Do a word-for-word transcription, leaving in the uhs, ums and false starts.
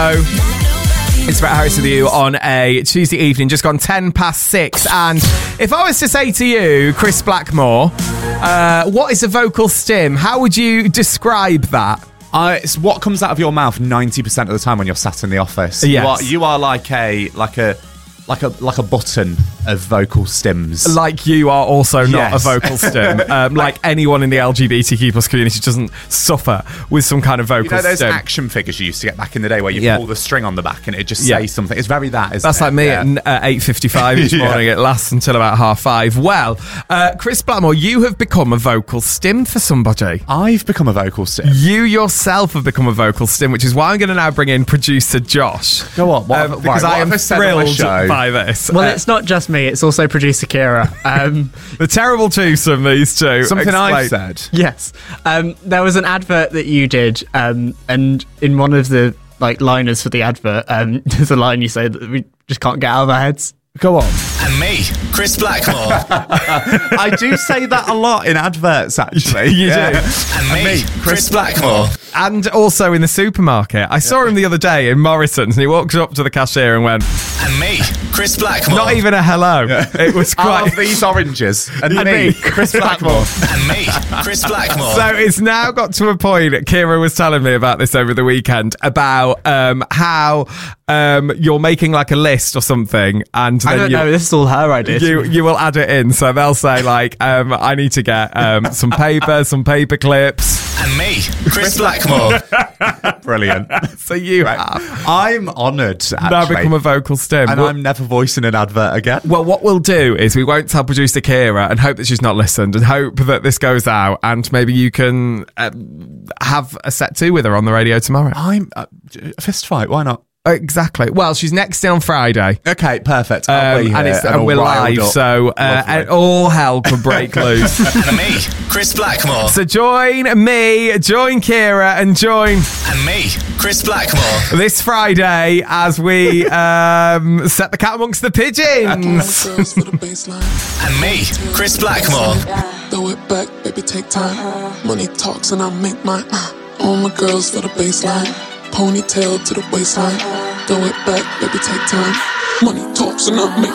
It's Brett Harris with you on a Tuesday evening, just gone ten past six. And if I was to say to you, Chris Blackmore, uh, what is a vocal stim? How would you describe that? Uh, it's what comes out of your mouth ninety percent of the time when you're sat in the office. Yes. You are, you are like a like a like a like a button of vocal stims. Like you are also not Yes. a vocal stim. Um, like anyone in the L G B T Q plus community doesn't suffer with some kind of vocal You know those stim. action figures you used to get back in the day where you Yeah. pull the string on the back and it just Yeah. says something. It's very that, isn't That's it? like me Yeah. at uh, eight fifty-five this Yeah. morning. It lasts until about half five. Well, uh, Chris Blackmore, you have become a vocal stim for somebody. I've become a vocal stim. You yourself have become a vocal stim, which is why I'm going to now bring in producer Josh. Go on, what Um, have- because right, I what am have I said on my thrilled show? by this. Well, Uh, it's not just me, it's also producer Kira. Um, the terrible twosome, these two. Something I've Explain. said. yes. Um, there was an advert that you did, um, and in one of the like liners for the advert, um, there's a line you say that we just can't get out of our heads. Go on. And me, Chris Blackmore. I do say that a lot in adverts, actually. You do. And me, Chris Blackmore. And also in the supermarket. I saw him the other day in Morrison's, and he walked up to the cashier and went, And me, Chris Blackmore. not even a hello. It was I quite... love these oranges. And, And me, me, Chris Blackmore. And me, Chris Blackmore. So it's now got to a point, Kira was telling me about this over the weekend, about um, how um, you're making like a list or something, and I then don't you, know, this is all her idea. you you will add it in. So they'll say like, um, I need to get um, some paper, some paper clips. And me, Chris Blackmore. Brilliant. So you Right. have I'm honoured, actually. now become a vocal stim. and Well- I'm never voicing an advert again. Well, what we'll do is we won't tell producer Kira and hope that she's not listened and hope that this goes out and maybe you can uh, have a set two with her on the radio tomorrow. I'm uh, a fist fight. Why not? Exactly. Well, she's next in on Friday. Okay, perfect. I'll Um, be and here it's and and all we're riled live, up. so uh, Lovely. and all hell could break loose. And me, Chris Blackmore. So join me, join Kira, and join And me, Chris Blackmore. this Friday as we um, set the cat amongst the pigeons. Girls for the baseline. And me, Chris Blackmore. Throw it back, baby, take time. Money talks and I make mine. Uh, all my girls for the baseline. Ponytail to the waistline. Throw it back, baby, take time. Money talks and I make